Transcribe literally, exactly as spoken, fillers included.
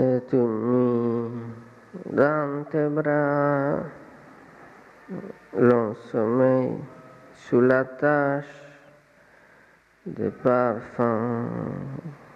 Cette nuit, dans tes bras, l'on sommeille sous la tache des parfums